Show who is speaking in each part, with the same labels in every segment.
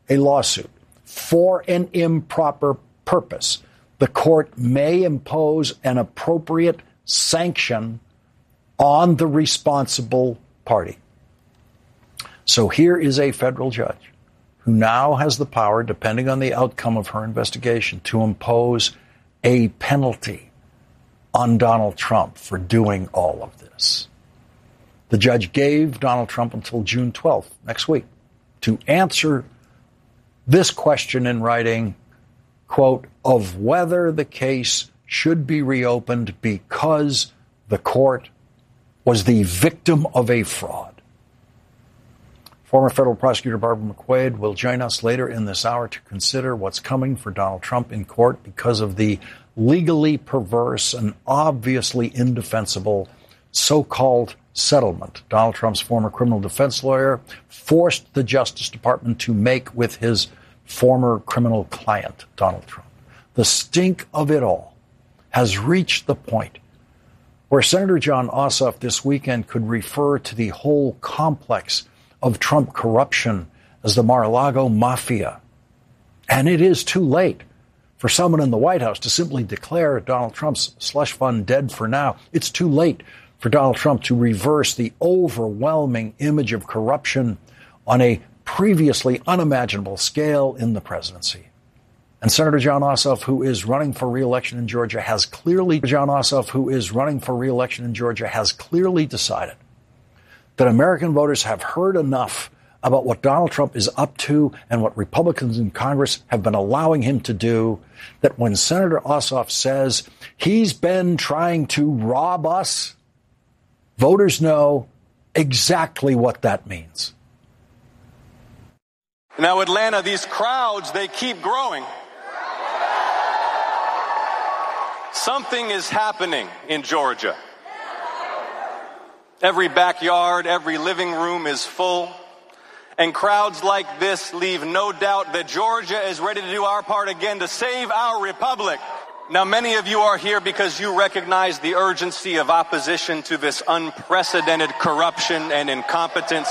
Speaker 1: a lawsuit for an improper purpose, the court may impose an appropriate sanction on the responsible party. So here is a federal judge who now has the power, depending on the outcome of her investigation, to impose a penalty on Donald Trump for doing all of this. The judge gave Donald Trump until June 12th, next week, to answer this question in writing, quote, of whether the case should be reopened because the court was the victim of a fraud. Former federal prosecutor Barbara McQuade will join us later in this hour to consider what's coming for Donald Trump in court because of the legally perverse and obviously indefensible so-called settlement Donald Trump's former criminal defense lawyer forced the Justice Department to make with his former criminal client, Donald Trump. The stink of it all has reached the point where Senator Jon Ossoff this weekend could refer to the whole complex of Trump corruption as the Mar-a-Lago mafia. And it is too late for someone in the White House to simply declare Donald Trump's slush fund dead for now. It's too late for Donald Trump to reverse the overwhelming image of corruption on a previously unimaginable scale in the presidency. And Senator Jon Ossoff, who is running for re-election in Georgia, has clearly decided that American voters have heard enough about what Donald Trump is up to and what Republicans in Congress have been allowing him to do, that when Senator Ossoff says he's been trying to rob us, voters know exactly what that means.
Speaker 2: Now, Atlanta, these crowds, they keep growing. Something is happening in Georgia. Every backyard, every living room is full. And crowds like this leave no doubt that Georgia is ready to do our part again to save our republic. Now, many of you are here because you recognize the urgency of opposition to this unprecedented corruption and incompetence.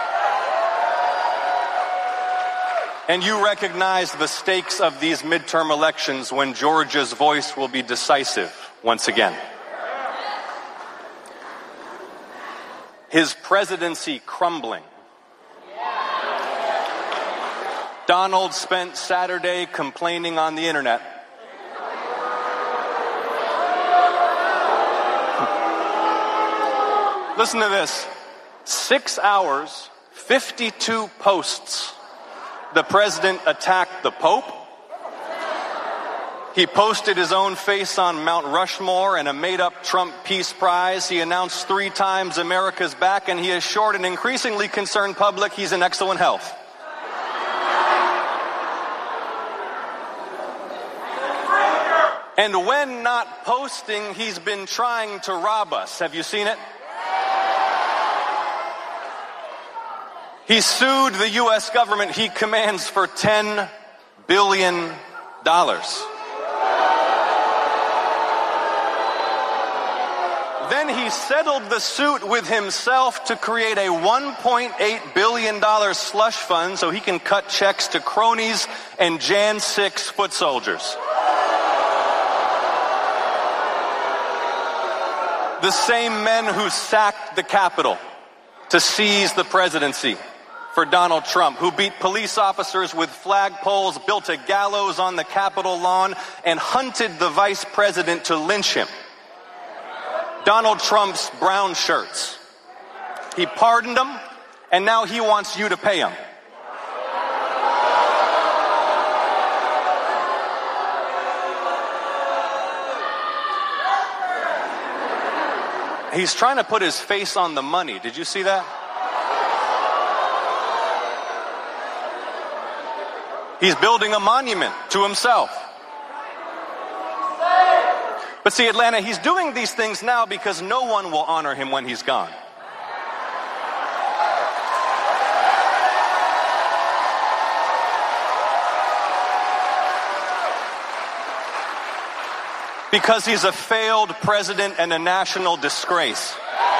Speaker 2: And you recognize the stakes of these midterm elections when Georgia's voice will be decisive once again. His presidency crumbling. Donald spent Saturday complaining on the internet. Listen to this. 6 hours, 52 posts. The president attacked the Pope. He posted his own face on Mount Rushmore and a made-up Trump Peace Prize. He announced 3 times America's back, and he assured an increasingly concerned public he's in excellent health. And when not posting, he's been trying to rob us. Have you seen it? He sued the U.S. government he commands for $10 billion. Then he settled the suit with himself to create a $1.8 billion slush fund so he can cut checks to cronies and Jan 6 foot soldiers. The same men who sacked the Capitol to seize the presidency for Donald Trump, who beat police officers with flagpoles, built a gallows on the Capitol lawn, and hunted the vice president to lynch him. Donald Trump's brown shirts. He pardoned them, and now he wants you to pay him. He's trying to put his face on the money. Did you see that? He's building a monument to himself. But see, Atlanta, he's doing these things now because no one will honor him when he's gone. Because he's a failed president and a national disgrace.